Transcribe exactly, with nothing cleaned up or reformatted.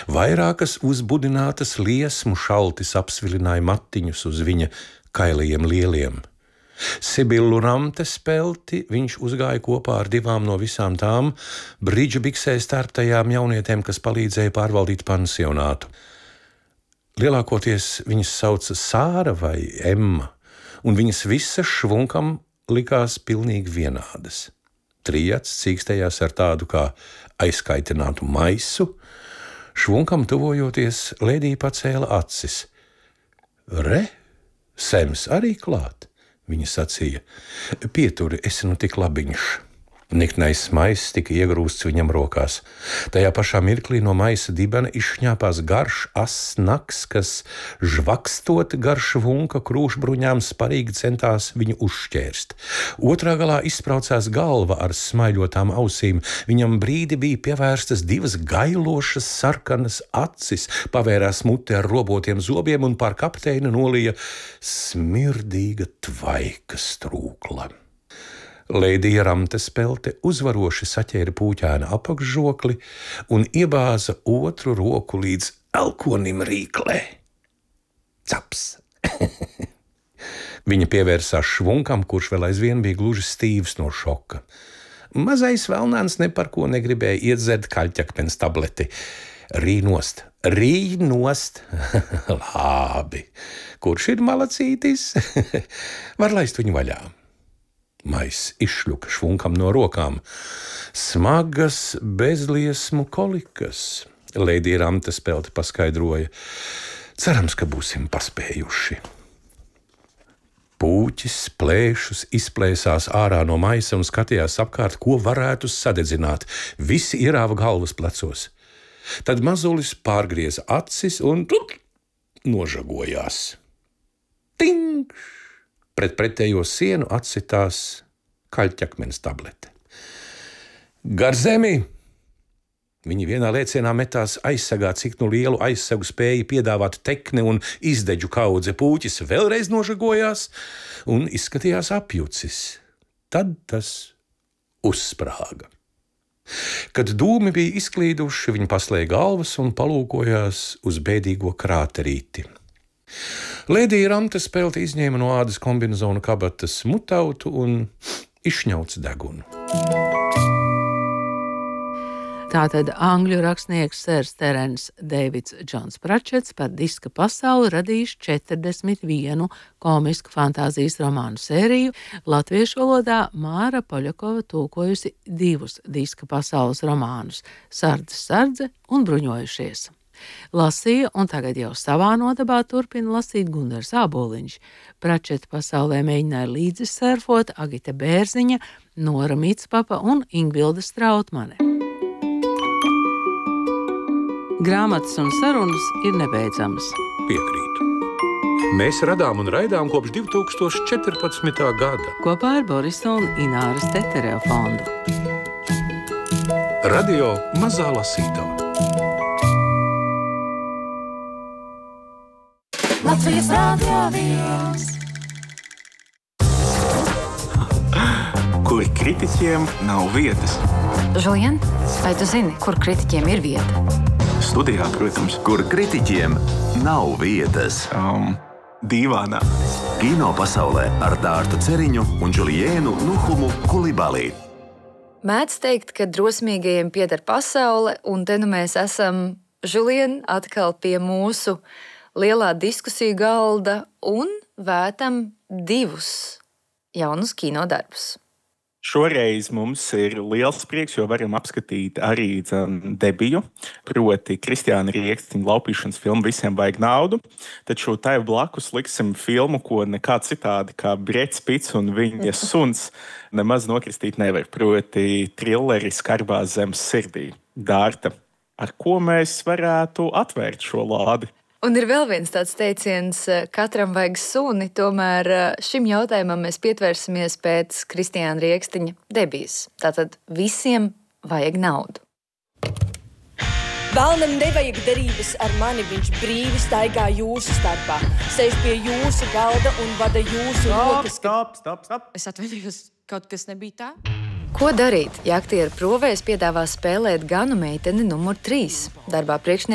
Vairākas uzbudinātas liesmu šaltis apsvilināja matiņus uz viņa kailajiem lieliem. Sibillu Ramtes pelti viņš uzgāja kopā ar divām no visām tām bridža biksēs tērptajām jaunietēm, kas palīdzēja pārvaldīt pansionātu. Lielākoties viņas sauca Sāra vai Emma, un viņas visas švunkam likās pilnīgi vienādas. Trijats cīkstējās ar tādu kā aizkaitinātu maisu. Švunkam tuvojoties, Lēdija pacēla acis. Re, Sems arī klāt, viņa sacīja. Pieturi, esi nu tik labiņš. Niknais maiss tika iegrūsts viņam rokās. Tajā pašā mirklī no maisa dibena izšņāpās garš ass naks, kas žvakstot gar švunka krūšbruņām sparīgi centās viņu uzšķērst. Otrā galā izspraucās galva ar smaiļotām ausīm. Viņam brīdi bija pievērstas divas gailošas sarkanas acis, pavērās mute ar robotiem zobiem un pār kapteini nolija smirdīga tvaika strūkla. Lēdija Ramtes pelte uzvaroši saķēra pūķēna apakšžokli un iebāza otru roku līdz elkonim rīklē. Caps! Viņa pievērsās švunkam, kurš vēl aizvien bija gluži stīvs no šoka. Mazais velnāns ne par ko negribēja iedzert kaļķakmens tableti. Rī nost, rī nost! Labi! Kurš ir malacītis? Var laist viņu vaļā. Maiss izšļuka švunkam no rokām. Smagas bezliesmu kolikas, Lēdija Ramtes pelte paskaidroja. Cerams, ka būsim paspējuši. Pūķis plēšus izplēsās ārā no maisa un skatījās apkārt, ko varētu sadedzināt. Visi ierāva galvas plecos. Tad mazulis pārgrieza acis un tuk, nožagojās. Tinkš! Pret pretējo sienu atsitās kaļķakmens tablete. Gar zemi! Viņi vienā lēcienā metās aizsegā, cik nu lielu aizsegu spēja piedāvāt tekne un izdeģu kaudze. Pūķis vēlreiz nožagojās un izskatījās apjucis. Tad tas uzsprāga. Kad dūmi bija izklīduši, viņi paslēja galvas un palūkojās uz bēdīgo krāterīti. Lēdija Ramtes pelte izņēma no ādas kombinezona kabatas mutautu un izšņauca degunu. Tātad angļu rakstnieks Sers Terence Deivids Džons Pratčets par diska pasauli radījis četrdesmit vienu komisku fantāzijas romānu sēriju. Latviešu valodā Māra Poļakova tulkojusi divus diska pasaules romānus – Sardze, sardze un Bruņojušies. Lasīja, un tagad jau savā nodabā turpina lasīt Gunārs Āboliņš. Pratčeta pasaulē mēģināja līdzi surfot Agita Bērziņa, Nora Mitspapa un Ingvilda Strautmane. Grāmatas un sarunas ir nebeidzamas. Piekrītu. Mēs radām un raidām kopš divi tūkstoši četrpadsmitā gada. Kopā ar Borisa un Ināras Tetereva fondu. Radio Mazā lasītava. Latvijas Rādio viens. Kur kritiķiem nav vietas. Žulien, vai tu zini, kur kritiķiem ir vieta? Studijā, protams. Kur kritiķiem nav vietas. Um, dīvānā. Kino pasaulē ar Dārtu Ceriņu un Džuliēnu Nuhumu Kulibalī. Mēdz teikt, ka drosmīgajiem pieder pasaule, un te nu mēs esam, Žulien, atkal pie mūsu lielā diskusiju galda un vētam divus jaunus kinodarbus. Šoreiz mums ir liels prieks, jo varam apskatīt arī debiju, proti Kristiāna Riekstiņa laupīšanas filmu Visiem vajag naudu, taču tai blakus liksim filmu, ko nekā citādi kā Brets Pits un viņa suns nemaz nokristīt nevar, proti trilleri Skarbās zemes sirdī. Dārta, ar ko mēs varētu atvērt šo lādi? Un ir vēl viens tāds teiciens, katram vajag suni, tomēr šim jautājumam mēs pietvērsimies pēc Kristiāna Riekstiņa debijas. Tātad visiem vajag naudu. Velnam nevajag derības ar mani, viņš brīvi staigā jūsu starpā, sēž pie jūsu galda un vada jūsu rokas. Stop, stop, stop. Es atvainojos, kaut kas nebija tā? Ko darīt, ja aktieru provēs piedāvā spēlēt ganu meiteni numur trīs? Darbā priekšnieks